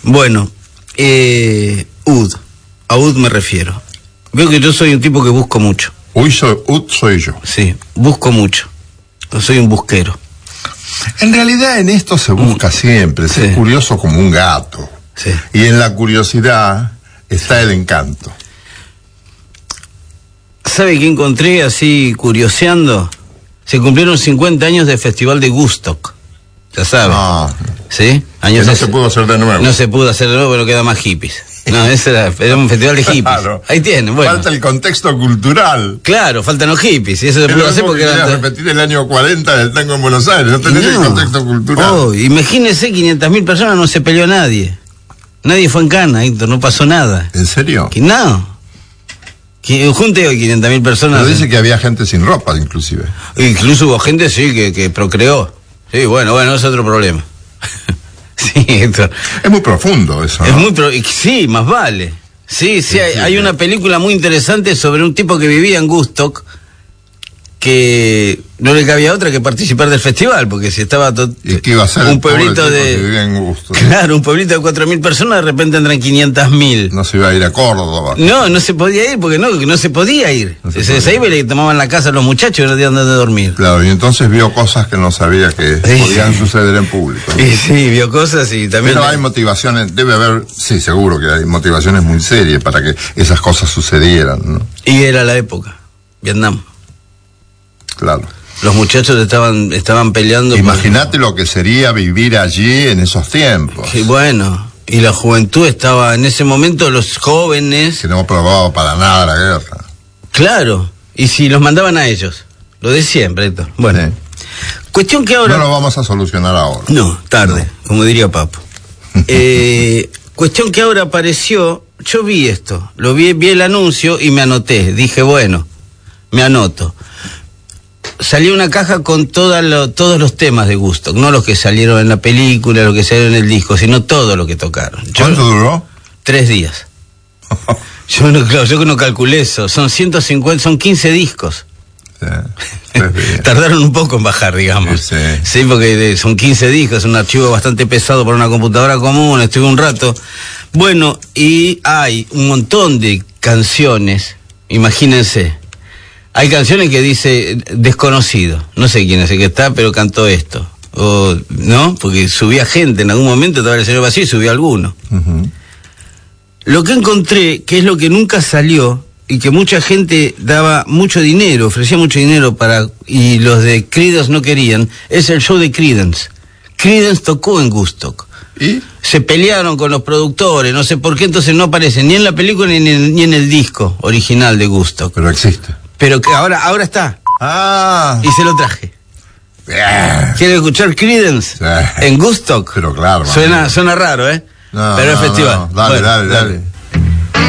Bueno, Ud. A Ud me refiero. Veo que yo soy un tipo que busco mucho. Ud soy yo. Sí, busco mucho. Yo soy un busquero. En realidad en esto se busca siempre, ser curioso como un gato. Sí. Y en la curiosidad está el encanto. ¿Sabe qué encontré así curioseando? Se cumplieron 50 años del Festival de Woodstock. Ya sabe. ¿Sí? Años que no se pudo hacer de nuevo. No se pudo hacer de nuevo, pero queda más hippies. No, ese era un festival de hippies. Claro. Ahí tienen, bueno. Falta el contexto cultural. Claro, faltan los hippies. Y eso se pudo hacer porque era repetir el año 40 del tango en Buenos Aires. No tenés el contexto cultural. Imagínese, 500.000 personas, no se peleó nadie. Nadie fue en cana, Héctor, no pasó nada. ¿En serio? No. Junte hoy 500.000 personas. Pero dice que había gente sin ropa, inclusive. Incluso hubo gente, sí, que procreó. Sí, bueno, es otro problema. Sí, Héctor. Es muy profundo eso, ¿no? Es muy sí, más vale. Sí, hay una película muy interesante sobre un tipo que vivía en Woodstock, que no le cabía otra que participar del festival, porque si estaba ¿Y qué iba a ser un pueblito que vivía en Woodstock? Claro, un pueblito de 4.000 personas, de repente entran 500.000. No se iba a ir a Córdoba. No se podía ir, porque no se podía ir. Se iba y le tomaban la casa a los muchachos y no tenían donde dormir. Claro, y entonces vio cosas que no sabía que podían suceder en público, ¿no? Y sí, vio cosas y también... Pero hay motivaciones, debe haber, sí, seguro que hay motivaciones muy serias para que esas cosas sucedieran, ¿no? Y era la época, Vietnam. Claro. Los muchachos estaban peleando. Imagínate lo que sería vivir allí en esos tiempos. Y bueno, y la juventud estaba en ese momento, los jóvenes... Que no probaba para nada la guerra. Claro, y si los mandaban a ellos, lo de siempre, Héctor. Bueno, sí. Cuestión que ahora... No lo vamos a solucionar ahora. No, tarde, como diría Papo. Cuestión que ahora apareció, yo vi esto, vi el anuncio y me anoté, dije, bueno, me anoto. Salió una caja con todos los temas de Woodstock, no los que salieron en la película, los que salieron en el disco, sino todo lo que tocaron. ¿Cuánto duró? 3 días. Yo no calculé eso, son 150, son 15 discos. Sí, tardaron un poco en bajar, digamos. Sí, porque son 15 discos, un archivo bastante pesado para una computadora común, estuve un rato. Bueno, y hay un montón de canciones, imagínense. Hay canciones que dice desconocido, no sé quién es el que está, pero cantó esto. O, ¿no? Porque subía gente, en algún momento estaba el señor vacío y subía alguno. Lo que encontré, que es lo que nunca salió, y que mucha gente daba mucho dinero, ofrecía mucho dinero y los de Creedence no querían, es el show de Creedence. Creedence tocó en Woodstock. ¿Y? Se pelearon con los productores, no sé por qué, entonces no aparece ni en la película ni en el disco original de Woodstock. Pero existe. Pero que ahora está. Y se lo traje. Bien. ¿Quiere escuchar Creedence? En Woodstock. Pero claro. Suena raro, ¿eh? No, pero es festival. No. Dale.